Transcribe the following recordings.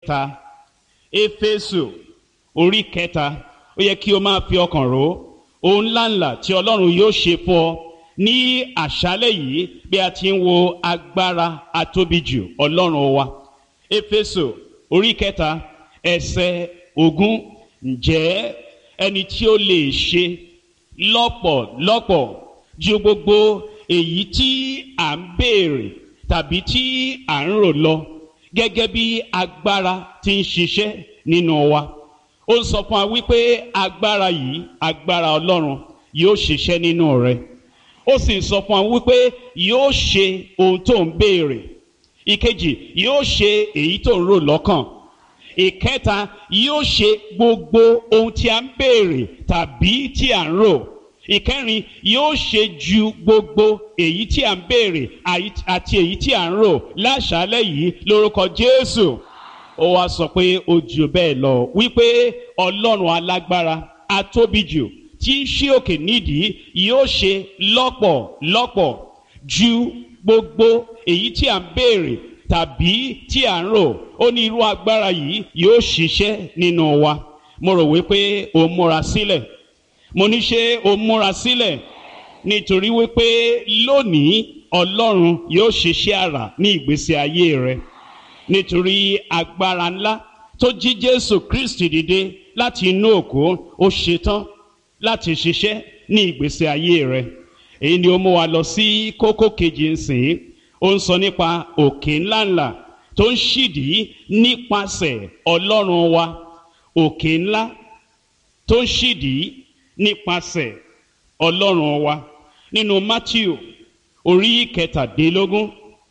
ta Éfésù orí kẹta, ó yẹ kí o máa fi ọkàn rò ohun ńláńlá tí Ọlọ́run yóò ṣe fún ọ ní àṣálẹ́ yìí bí a ti ń wo agbára atóbijù Ọlọ́run wa. Éfésù orí kẹta ẹsẹ̀ 20. Ǹjẹ́ ẹni tí ó lè ṣe lọ́pọ̀lọpọ̀ ju gbogbo èyí tí à ń béèrè tàbí tí à ń rò lọ, gẹ́gẹ́ bí agbára tí ń ṣiṣẹ́ nínú wa. Ó sọ fún wa wípé agbára yìí, agbára Ọlọ́run yóò ṣiṣẹ́ nínú rẹ. Ó sì sọ fún wa wípé yóò ṣe ohun tó ń béèrè. Ìkejì, yóò ṣe èyí tó ń rò lọ́kàn. Ìkẹta, yóò ṣe gbogbo ohun tí a ń béèrè tàbí tí a ń rò. Ìkẹrin, yóò ṣe ju gbogbo èyí tí a ń béèrè àti èyí tí a ń rò láṣálẹ́ yìí lórúkọ Jésù. Ó wá sọ pé ó jù bẹ́ẹ̀ lọ wípé Ọlọ́run alágbára atóbijù tí ń ṣí òkè nídìí yóò ṣe lọ́pọ̀lọpọ̀ ju gbogbo èyí tí a ń béèrè tàbí tí a ń rò. Ó ní irú agbára yìí yóò ṣiṣẹ́ nínú wa. Mo rò wípé o múra sílẹ̀. Mo ní ṣé o múra sílẹ̀? Nítorí wípé lónìí Ọlọ́run yóò ṣiṣẹ́ àrà ní ìgbésí ayé rẹ. Nítorí agbára ńlá tó jí Jésù Kristi dìde láti inú òkú, ó ṣetán láti ṣiṣẹ́ ní ìgbésí ayé rẹ. Èyí ni ó mú wa lọ sí kókó kejì nsìn. Ó ń sọ nípa òkè ńláńlá tó ń ṣídìí nípasẹ̀ Ọlọ́run wa. Òkè ńlá tó ń ṣídìí nípasẹ̀ Ọlọ́run wa. Nínú Mátíù orí 17.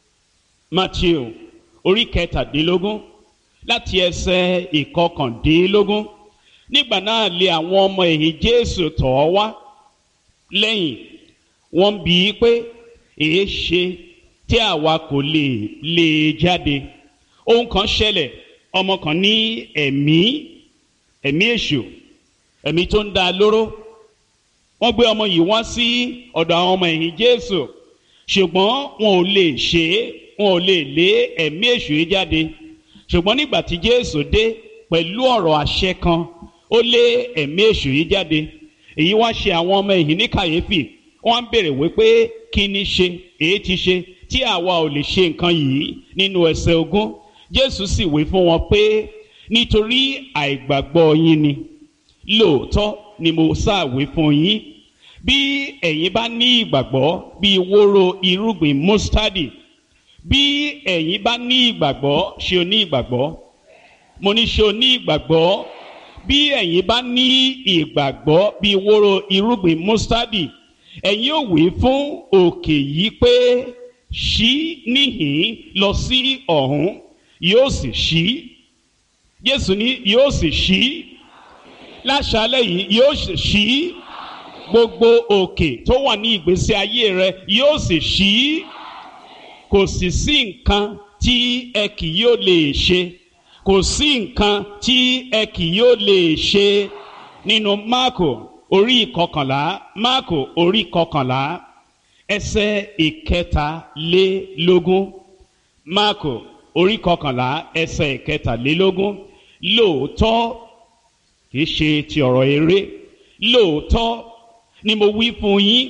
Mátíù orí 17 láti ẹsẹ̀ 19. Nígbà náà lé àwọn ọmọ ẹ̀yìn Jésù tọ̀ ọ́ wá lẹ́yìn. Wọ́n bi í pé èé ṣe tí àwa kò lè jáde. Ohun kan ṣẹlẹ̀, ọmọ kan ní ẹ̀mí èṣù, ẹ̀mí tó ń dá lóró. Wọ́n gbé ọmọ yìí wá sí ọ̀dọ̀ àwọn ọmọ ẹ̀yìn Jésù, ṣùgbọ́n wọn ò lè ṣe é, wọn ò lè lé ẹ̀mí èṣù yìí jáde. Ṣùgbọ́n nígbà tí Jésù dé pẹ̀lú ọ̀rọ̀ àṣẹ kan, ó lé ẹ̀mí èṣù yìí jáde. Èyí wá ṣe àwọn ọmọ ẹ̀yìn ní kàyéfì. Wọ́n ń béèrè wípé kí ni ṣe, èyí ti ṣe tí àwa ò lè ṣe nǹkan yìí. Nínú ẹsẹ̀ 20, Jésù sì wí fún wọn pé nítorí àìgbàgbọ́ yín ni. Lóòótọ́ ni mo sáàwí fún yín, bí ẹ̀yin bá ní ìgbàgbọ́ bí wóró irúgbìn mustadi, bí ẹ̀yin bá ní ìgbàgbọ́, ṣé o ní ìgbàgbọ́? Mo ní ṣé o ní ìgbàgbọ́? Bí ẹ̀yin bá ní ìgbàgbọ́ bí wóró irúgbìn mustadi, ẹ̀yin ò wí fún òkè yìí pé ṣí níhìn lọ sí ọ̀hún, yóò sì ṣí. Jésù ní yóò sì ṣí. Láṣálẹ́ yìí yóò sì ṣí. Gbogbo òkè tó wà ní ìgbésí ayé rẹ yóò sì ṣí. Kò sì sí nǹkan tí ẹ kì yóò lè ṣe. Kò sí nǹkan tí ẹ kì yóò lè ṣe. Nínú Máàkù orí 11, Máàkù orí 11 ẹsẹ̀ 23. Máàkù orí 11 ẹsẹ̀ 23. Lóòótọ́ kìí ṣe ti ọ̀rọ̀ eré. Lóòótọ́ ni mo wí fún yín,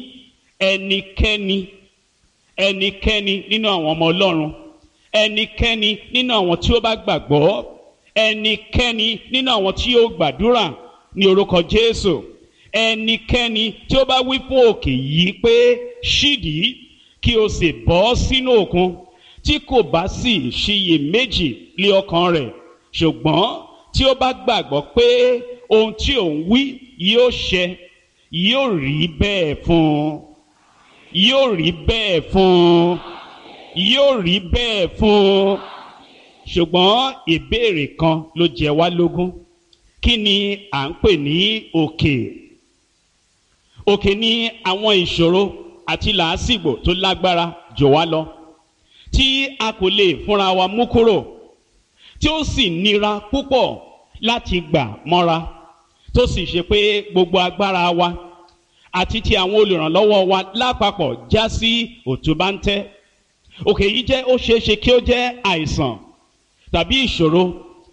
ẹnikẹ́ni nínú àwọn ọmọ Ọlọ́run, ẹnikẹ́ni nínú àwọn tí ó bá gbàgbọ́, ẹnikẹ́ni nínú àwọn tí ó gbàdúrà ní orúkọ Jésù, ẹnikẹ́ni tí ó bá wí fún òkè yìí pé ṣídìí kí o sì bọ́ sínú òkun, tí kò bá sì ṣiyèméjì lé ọkàn rẹ̀, ṣùgbọ́n tí ó bá gbàgbọ́ pé ohun tí òun wí yóò ṣẹ, yóò rí bẹ́ẹ̀ fún un. Yóò rí bẹ́ẹ̀ fún un. Yóò rí bẹ́ẹ̀ fún un. Ṣùgbọ́n ìbéèrè kan ló jẹ wá lógún. Kí ni à ń pè ní òkè? Òkè ni àwọn ìṣòro àti làásìgbò tó lágbára jù wá lọ, tí a kò lè fúnra wa mú kúrò, tí ó sì nira púpọ̀ láti gbà mọ́ra, tó sì ṣe pé gbogbo agbára wa àti ti àwọn olùrànlọ́wọ́ wa lápapọ̀ já sí òtúbáńtẹ́. Òkè yìí ó ṣeéṣe kí ó jẹ́ àìsàn tàbí ìṣòro